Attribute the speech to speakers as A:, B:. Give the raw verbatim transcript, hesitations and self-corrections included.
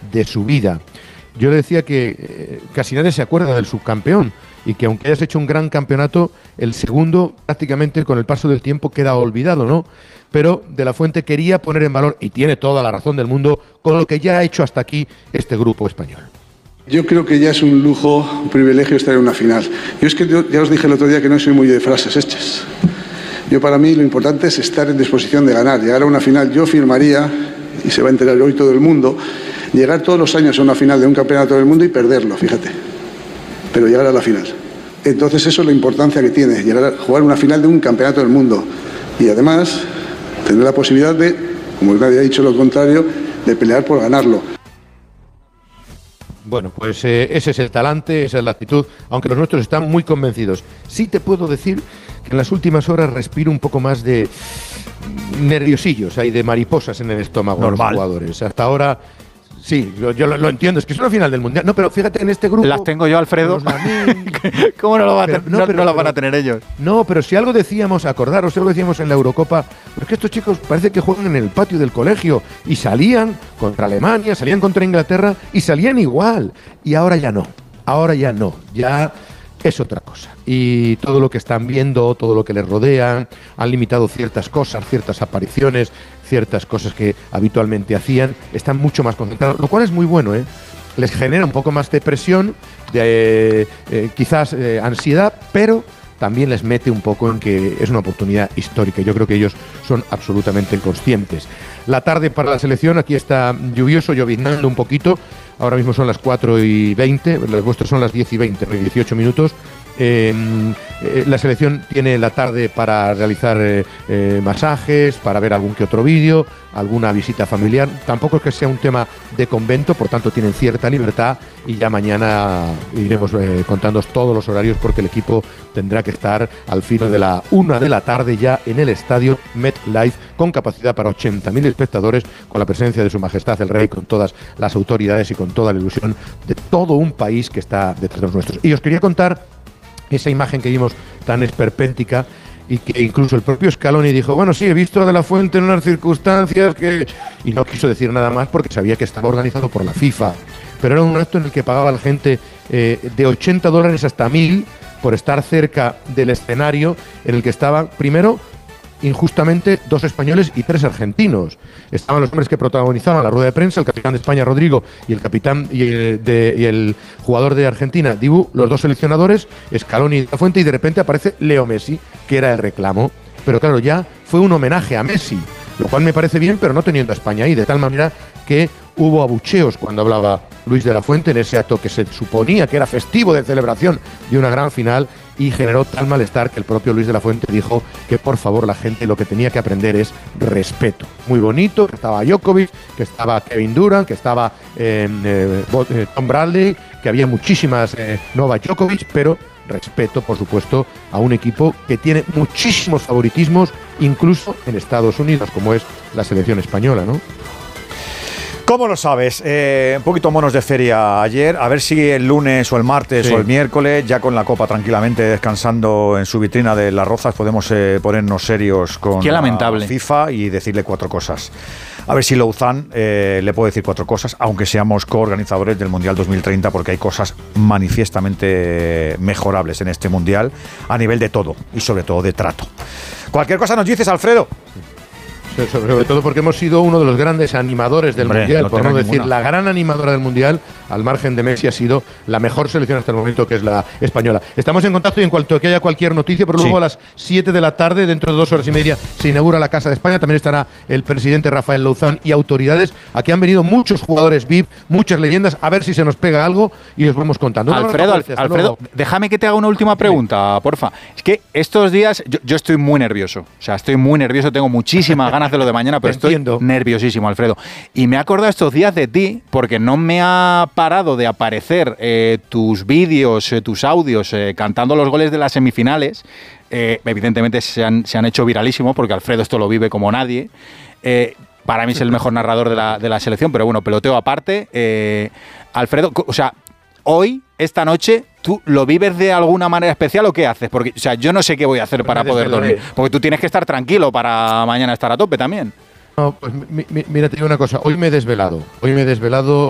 A: de su vida. Yo le decía que eh, casi nadie se acuerda del subcampeón y que aunque hayas hecho un gran campeonato, el segundo prácticamente con el paso del tiempo queda olvidado, ¿no? Pero De la Fuente quería poner en valor, y tiene toda la razón del mundo, con lo que ya ha hecho hasta aquí este grupo español.
B: Yo creo que ya es un lujo, un privilegio estar en una final. Yo es que yo, ya os dije el otro día que no soy muy de frases hechas. Yo, para mí, lo importante es estar en disposición de ganar. Llegar a una final, yo firmaría, y se va a enterar hoy todo el mundo, llegar todos los años a una final de un campeonato del mundo y perderlo, fíjate. Pero llegar a la final. Entonces eso es la importancia que tiene, llegar a jugar una final de un campeonato del mundo. Y además, tener la posibilidad de, como nadie ha dicho lo contrario, de pelear por ganarlo.
A: Bueno, pues eh, ese es el talante, esa es la actitud, aunque los nuestros están muy convencidos. Sí te puedo decir que en las últimas horas respiro un poco más de nerviosillos, hay de mariposas en el estómago de los jugadores. Hasta ahora, sí, yo, yo lo, lo entiendo, es que es una final del Mundial. No, pero fíjate, en este grupo...
C: Las tengo yo, Alfredo. ¿Cómo no, lo va a
A: pero,
C: ten,
A: no,
C: no,
A: pero,
C: no las
A: pero,
C: van a tener ellos?
A: No, pero si algo decíamos, acordaros, algo decíamos en la Eurocopa, porque estos chicos parece que juegan en el patio del colegio y salían contra Alemania, salían contra Inglaterra y salían igual. Y ahora ya no, ahora ya no, ya es otra cosa. Y todo lo que están viendo, todo lo que les rodea, han limitado ciertas cosas, ciertas apariciones, ciertas cosas que habitualmente hacían, están mucho más concentrados, lo cual es muy bueno, ¿eh? Les genera un poco más de presión, de eh, eh, quizás eh, ansiedad, pero también les mete un poco en que es una oportunidad histórica. Yo creo que ellos son absolutamente conscientes. La tarde para la selección, aquí está lluvioso, lloviznando un poquito. Ahora mismo son las cuatro y veinte, las vuestras son las diez y veinte, dieciocho minutos. Eh, eh, la selección tiene la tarde para realizar eh, eh, masajes, para ver algún que otro vídeo, alguna visita familiar. Tampoco es que sea un tema de convento, por tanto tienen cierta libertad y ya mañana iremos eh, contándoos todos los horarios porque el equipo tendrá que estar al filo de la una de la tarde ya en el estadio MetLife con capacidad para ochenta mil espectadores, con la presencia de Su Majestad el Rey, con todas las autoridades y con toda la ilusión de todo un país que está detrás de los nuestros. Y os quería contar esa imagen que vimos tan esperpéntica y que incluso el propio Scaloni dijo, bueno, sí, he visto a De la Fuente en unas circunstancias que... y no quiso decir nada más porque sabía que estaba organizado por la FIFA, pero era un acto en el que pagaba la gente eh, de ochenta dólares hasta mil por estar cerca del escenario en el que estaban, primero, injustamente dos españoles y tres argentinos. Estaban los hombres que protagonizaban la rueda de prensa, el capitán de España, Rodrigo, y el capitán y el, de, y el jugador de Argentina, Dibu, los dos seleccionadores, Scaloni y De la Fuente, y de repente aparece Leo Messi, que era el reclamo. Pero claro, ya fue un homenaje a Messi, lo cual me parece bien, pero no teniendo a España ahí, de tal manera que hubo abucheos cuando hablaba Luis de la Fuente en ese acto que se suponía que era festivo de celebración de una gran final, y generó tal malestar que el propio Luis de la Fuente dijo que por favor la gente lo que tenía que aprender es respeto. Muy bonito, que estaba Djokovic, que estaba Kevin Durant, que estaba eh, eh, Tom Bradley, que había muchísimas eh, Novak Djokovic, pero respeto, por supuesto, a un equipo que tiene muchísimos favoritismos, incluso en Estados Unidos, como es la selección española, ¿no?
D: ¿Cómo lo sabes? Eh, un poquito monos de feria ayer. A ver si el lunes o el martes sí. o el miércoles, ya con la Copa tranquilamente descansando en su vitrina de Las Rozas, podemos eh, ponernos serios con
C: Qué lamentable.
D: la FIFA y decirle cuatro cosas. A ver si Louzán eh, le puedo decir cuatro cosas, aunque seamos coorganizadores del Mundial dos mil treinta, porque hay cosas manifiestamente mejorables en este Mundial a nivel de todo y sobre todo de trato. Cualquier cosa nos dices, Alfredo.
A: Sobre todo porque hemos sido uno de los grandes animadores del
D: Hombre,
A: Mundial,
D: no
A: por no decir
D: ninguna.
A: la gran animadora del Mundial, al margen de Messi, ha sido la mejor selección hasta el momento, que es la española. Estamos en contacto y en cuanto que haya cualquier noticia, pero luego sí. a las siete de la tarde, dentro de dos horas y media, se inaugura la Casa de España. También estará el presidente Rafael Louzán y autoridades. Aquí han venido muchos jugadores V I P, muchas leyendas, a ver si se nos pega algo y os vamos contando.
C: Alfredo, Alfredo, Alfredo déjame que te haga una última pregunta, porfa. Es que estos días yo, yo estoy muy nervioso. O sea, estoy muy nervioso, tengo muchísimas ganas de lo de mañana, pero estoy nerviosísimo, Alfredo. Y me he acordado estos días de ti porque no me ha parado de aparecer eh, tus vídeos, eh, tus audios eh, cantando los goles de las semifinales. Eh, evidentemente se han, se han hecho viralísimos porque Alfredo esto lo vive como nadie. Eh, para mí es el mejor narrador de la, de la selección, pero bueno, peloteo aparte. Eh, Alfredo, o sea, hoy, esta noche, ¿tú lo vives de alguna manera especial o qué haces? Porque, o sea, yo no sé qué voy a hacer para poder dormir. Porque tú tienes que estar tranquilo para mañana estar a tope también.
A: No, pues mi, mi, mira, te digo una cosa, hoy me he desvelado, hoy me he desvelado